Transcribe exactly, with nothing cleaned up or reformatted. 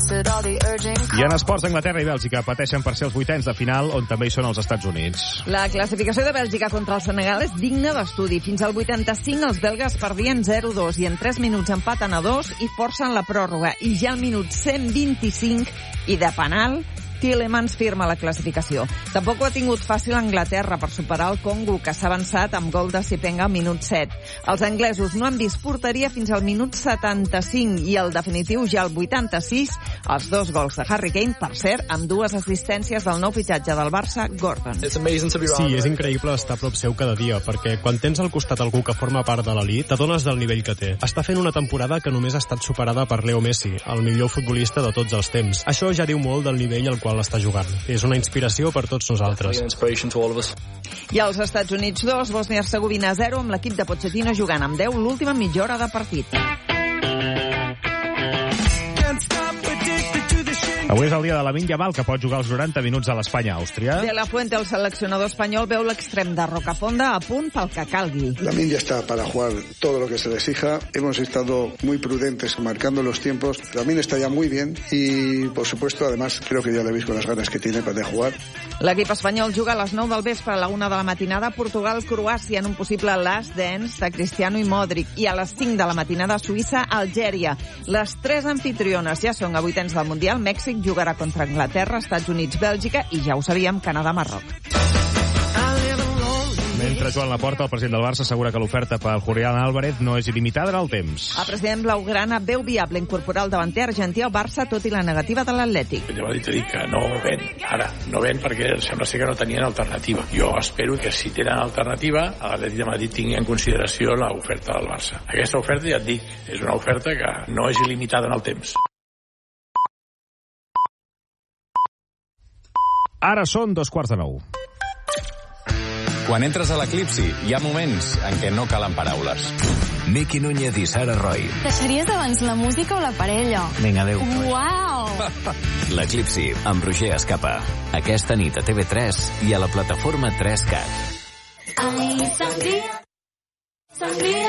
I en esports, Anglaterra i Bèlgica pateixen per ser els vuitens de final, on també hi són els Estats Units. La classificació de Bèlgica contra el Senegal és digna d'estudi. Fins al vuitanta-cinc els belgues perdien zero dos i en tres minuts empaten a dos i forcen la pròrroga. I ja al minut cent vint-i-cinc i de penal, Tielemans firma la classificació. Tampoc ho ha tingut fàcil Anglaterra per superar el Congo, que s'ha avançat amb gol de Sipenga al minut set. Els anglesos no han vist porteria fins al minut setanta-cinc i el definitiu ja al vuitanta-sis, els dos gols de Harry Kane, per cert, amb dues assistències del nou fitxatge del Barça, Gordon. Sí, és increïble estar a prop seu cada dia, perquè quan tens al costat algú que forma part de l'elit, t'adones del nivell que té. Està fent una temporada que només ha estat superada per Leo Messi, el millor futbolista de tots els temps. Això ja diu molt del nivell al qual està jugant. És una inspiració per tots nosaltres. I als Estats Units dos, Bòsnia-Hercegovina zero, amb l'equip de Pochettino jugant amb deu l'última mitja hora de partit. Avui és el dia de Lamine Yamal, que pot jugar els noranta minuts a l'Espanya-Àustria. De la Fuente, el seleccionador espanyol, veu l'extrem de Rocafonda a punt pel que calgui. Lamine ya está para jugar todo lo que se le exija. Hemos estado muy prudentes marcando los tiempos. Lamine está ya muy bien y, por supuesto, además, creo que ya le veis con las ganas que tiene para jugar. L'equip espanyol juga a les nou del vespre a la una de la matinada a Portugal-Croàcia en un possible last dance de Cristiano i Modric, i a les cinc de la matinada a Suïssa-Algèria. Les tres anfitriones ja són a vuitens del Mundial. Mèxic jugarà contra Anglaterra, Estats Units, Bèlgica i, ja ho sabíem, Canadà-Marroc. Mentre Joan Laporta, el president del Barça, assegura que l'oferta per Julián Álvarez no és il·limitada en el temps. El president blaugrana veu viable incorporar el davanter argentí al Barça, tot i la negativa de l'Atlètic. Ja va dir que no ven, ara, no ven perquè sembla ser que no tenien alternativa. Jo espero que si tenen alternativa, a l'Atlètic de Madrid tingui en consideració l'oferta del Barça. Aquesta oferta, ja et dic, és una oferta que no és il·limitada en el temps. Ara són dos quarts de nou. Quan entres a l'Eclipsi, hi ha moments en què no calen paraules. Miqui Núñez i Sara Roy. Deixaries abans la música o la parella? Vinga, adéu. Uau! L'Eclipsi, amb Roger Escapa. Aquesta nit a T V tres i a la plataforma tres cat. Ai, sangria, sangria.